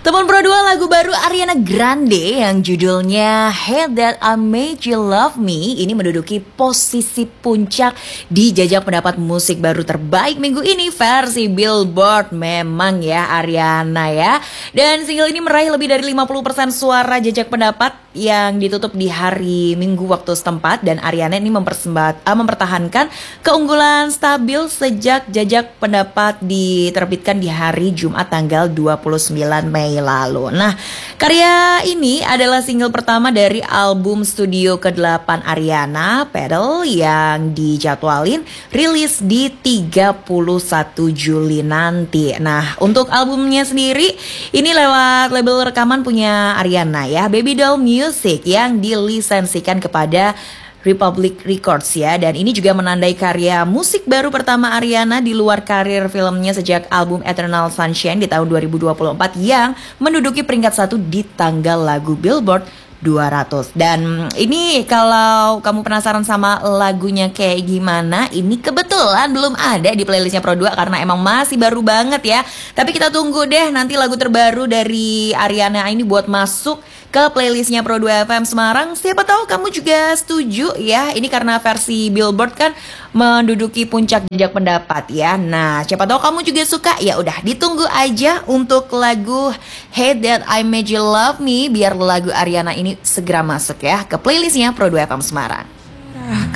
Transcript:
Teman Pro 2 lagu baru Ariana Grande yang judulnya Hate That I Made You Love Me ini menduduki posisi puncak di jajak pendapat musik baru terbaik minggu ini versi Billboard. Memang ya Ariana ya. Dan single ini meraih lebih dari 50% suara jajak pendapat yang ditutup di hari Minggu waktu setempat. Dan Ariana ini mempertahankan keunggulan stabil sejak jajak pendapat diterbitkan di hari Jumat tanggal 29 Mei lalu. Nah, karya ini adalah single pertama dari album studio ke-8 Ariana, Pedal, yang dijadwalin rilis di 31 Juli nanti. Nah, untuk albumnya sendiri ini lewat label rekaman punya Ariana ya, Baby Doll Music, yang dilisensikan kepada Republic Records ya. Dan ini juga menandai karya musik baru pertama Ariana di luar karir filmnya sejak album Eternal Sunshine di tahun 2024 yang menduduki peringkat 1 di tanggal lagu Billboard 200. Dan ini kalau kamu penasaran sama lagunya kayak gimana, ini kebetulan belum ada di playlistnya Pro 2 karena emang masih baru banget ya. Tapi kita tunggu deh nanti lagu terbaru dari Ariana ini buat masuk ke playlistnya Pro 2 FM Semarang. Siapa tahu kamu juga setuju ya. Ini karena versi Billboard kan menduduki puncak jejak pendapat ya. Nah, siapa tahu kamu juga suka. Ya udah, ditunggu aja untuk lagu Hate That I Made You Love Me biar lagu Ariana ini segera masuk ya ke playlistnya Pro 2 FM Semarang.